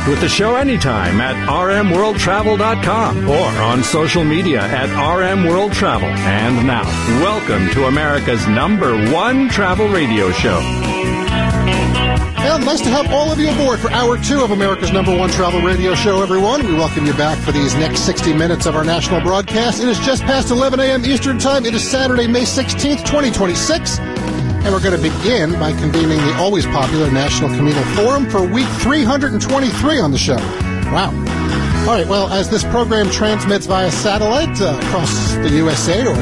Connect with the show anytime at rmworldtravel.com or on social media at rmworldtravel. And now, welcome to America's #1 travel radio show. Well, nice to have all of you aboard for Hour 2 of America's #1 travel radio show, everyone. We welcome you back for these next 60 minutes of our national broadcast. It is just past 11 a.m. Eastern Time. It is Saturday, May 16th, 2026. And we're going to begin by convening the always popular National Communal Forum for week 323 on the show. Wow. All right, well, as this program transmits via satellite across the USA to our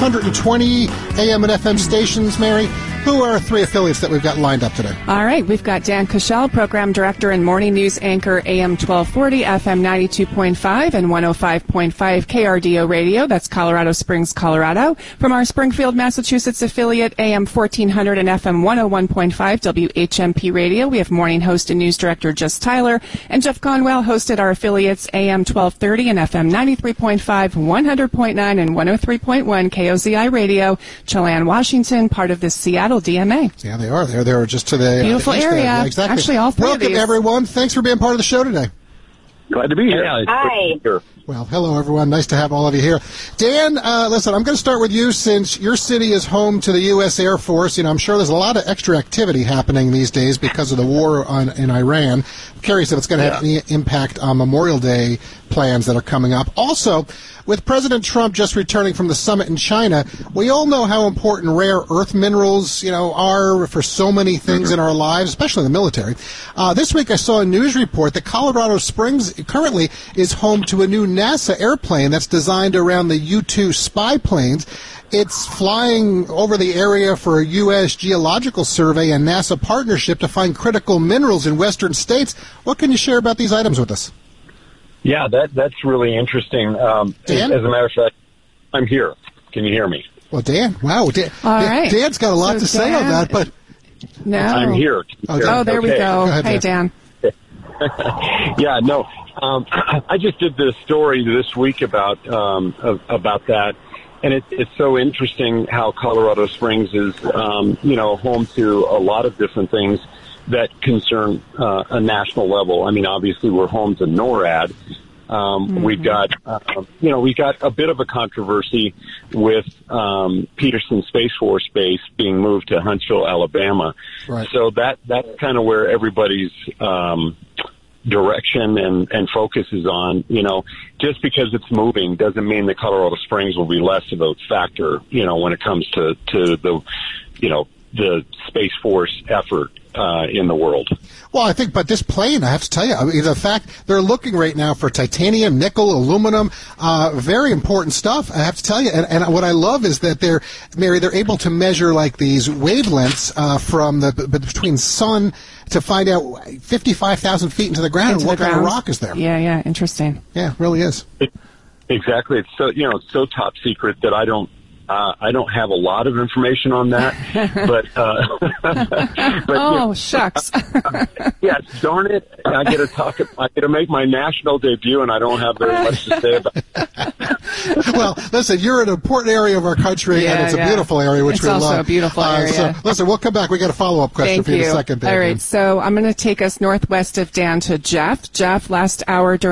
620 AM and FM stations, Mary, who are 3 affiliates that we've got lined up today? All right, we've got Dan Kushel, Program Director and Morning News Anchor, AM 1240, FM 92.5, and 105.5 KRDO Radio. That's Colorado Springs, Colorado. From our Springfield, Massachusetts affiliate, AM 1400 and FM 101.5 WHMP Radio. We have morning host and news director Jess Tyler, and Jeff Conwell hosted our affiliates, AM 1230 and FM 93.5, 100.9, and 103.1 KOZI Radio. Chelan, Washington, part of the Seattle DMA. Yeah, they are. They're just to the beautiful area. Yeah, exactly. Actually, all 3 Welcome, of these. everyone. Thanks for being part of the show today. Glad to be here. Hi. Well, hello, everyone. Nice to have all of you here. Dan, listen, I'm going to start with you since your city is home to the U.S. Air Force. You know, I'm sure there's a lot of extra activity happening these days because of the war in Iran. I'm curious if it's going to have any impact on Memorial Day plans that are coming up. Also, with President Trump just returning from the summit in China, we all know how important rare earth minerals, are for so many things in our lives, especially in the military. This week I saw a news report that Colorado Springs currently is home to a new NASA airplane that's designed around the U-2 spy planes. It's flying over the area for a U.S. Geological Survey and NASA partnership to find critical minerals in western states. What can you share about these items with us? Yeah, that's really interesting. Dan? As a matter of fact, I'm here. Can you hear me? Well, Dan, wow. All right. Dan's got a lot to say on that, but... No. I'm here. Oh, there we go. Go ahead, Hey, Dan. Yeah, no. I just did this story this week about that, and it's so interesting how Colorado Springs is, home to a lot of different things that concern a national level. I mean, obviously, we're home to NORAD. We've got, we got a bit of a controversy with Peterson Space Force Base being moved to Huntsville, Alabama. Right. So that's kind of where everybody's direction and focus is on. Just because it's moving doesn't mean that Colorado Springs will be less of a factor, when it comes to the, the Space Force effort in the world. Well, I think, but this plane, I have to tell you, the fact they're looking right now for titanium, nickel, aluminum, very important stuff, I have to tell you. And what I love is that they're able to measure like these wavelengths from between sun to find out 55,000 feet into the ground and what kind of rock is there. Yeah, interesting. Yeah, it really is. Exactly. It's so, it's so top secret that I don't have a lot of information on that, but oh, shucks. Yes, darn it. I get to make my national debut, and I don't have very much to say about it. Well, listen, you're in an important area of our country, and it's a beautiful area, which we love. It's also a beautiful area. So, listen, we'll come back. We got a follow-up question for you in a second. All right, so I'm going to take us northwest of Dan to Jeff. Jeff, last hour during